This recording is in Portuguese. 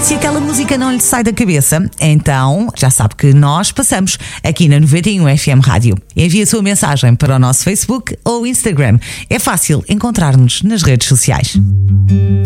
Se aquela música não lhe sai da cabeça, então já sabe que nós passamos aqui na 91 FM Rádio. Envie a sua mensagem para o nosso Facebook ou Instagram. É fácil encontrar-nos nas redes sociais.